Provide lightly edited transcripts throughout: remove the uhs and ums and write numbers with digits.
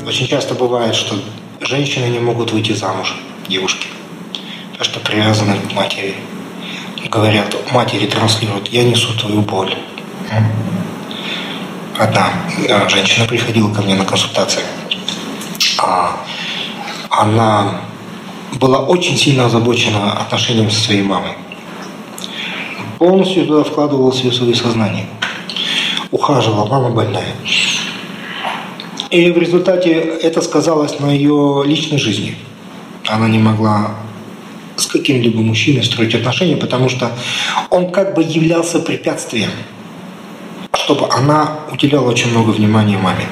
очень часто бывает, что женщины не могут выйти замуж, девушки, потому что привязаны к матери. Говорят, матери транслируют: я несу твою боль. Одна женщина приходила ко мне на консультации. Она была очень сильно озабочена отношениями со своей мамой. Полностью туда вкладывала все свое сознание. Ухаживала, мама больная. И в результате это сказалось на ее личной жизни. Она не могла с каким-либо мужчиной строить отношения, потому что он как бы являлся препятствием, чтобы она уделяла очень много внимания маме.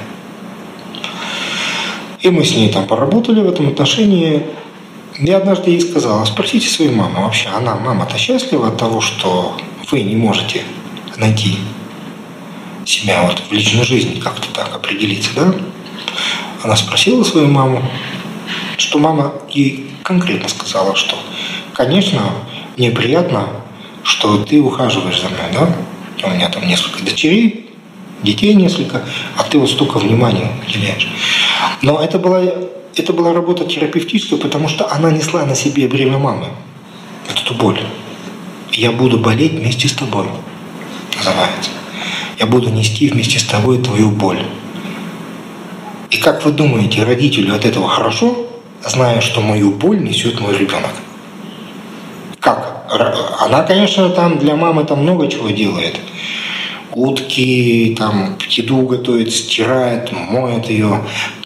И мы с ней там поработали в этом отношении. Я однажды ей сказала: спросите свою маму вообще, мама-то счастлива от того, что вы не можете найти себя вот в личной жизни, как-то так определиться, да? Она спросила свою маму, что мама ей конкретно сказала, что, конечно, мне приятно, что ты ухаживаешь за мной, да? У меня там несколько дочерей, детей несколько, а ты вот столько внимания уделяешь. Но это была работа терапевтическая, потому что она несла на себе бремя мамы, вот эту боль. «Я буду болеть вместе с тобой», называется. «Я буду нести вместе с тобой твою боль». И как вы думаете, родителю от этого хорошо, зная, что мою боль несет мой ребенок? Как? Она, конечно, там для мамы там много чего делает. Утки, там еду готовит, стирает, моет ее.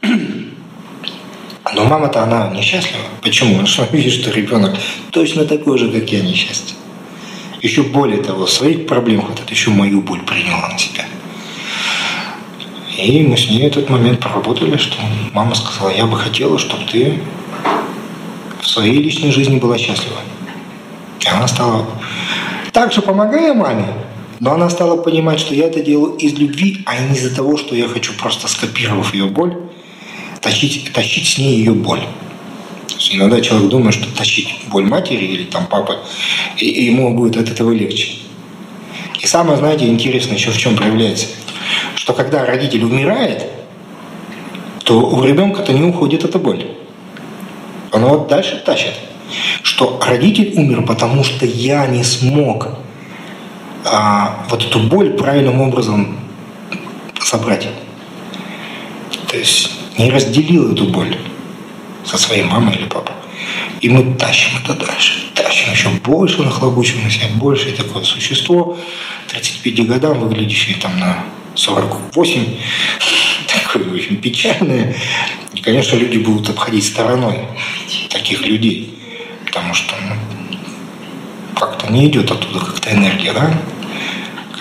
Но мама-то она несчастлива. Почему? Потому что видит, что ребенок точно такой же, как я, несчастен. Еще более того, своих проблем хватает, еще мою боль приняла на себя. И мы с ней этот момент проработали, что мама сказала: я бы хотела, чтобы ты в своей личной жизни была счастлива. И она стала, также помогая маме, но она стала понимать, что я это делаю из любви, а не из-за того, что я хочу, просто скопировав ее боль, тащить с ней ее боль. То есть иногда человек думает, что тащить боль матери или там папы, и ему будет от этого легче. И самое, знаете, интересное еще в чем проявляется, что когда родитель умирает, то у ребенка-то не уходит эта боль. Он вот дальше тащит, что родитель умер, потому что я не смог вот эту боль правильным образом собрать. То есть не разделил эту боль со своей мамой или папой. И мы тащим это дальше. Тащим еще больше, нахлобучим на себя больше. И такое существо, 35 годам, выглядящее там на 48, такое очень печальное. И, конечно, люди будут обходить стороной таких людей. Потому что как-то не идет оттуда как-то энергия, да?